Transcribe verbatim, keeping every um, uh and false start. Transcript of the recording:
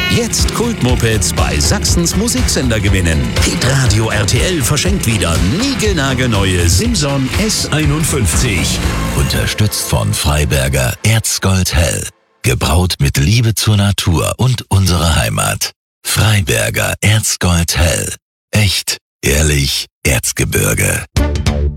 Jetzt Kultmopeds bei Sachsens Musiksender gewinnen. Hitradio R T L verschenkt wieder niegelnagelneue Simson S einundfünfzig. Unterstützt von Freiberger Erzgold Hell. Gebraut mit Liebe zur Natur und unserer Heimat. Freiberger Erzgold Hell. Echt, ehrlich, Erzgebirge.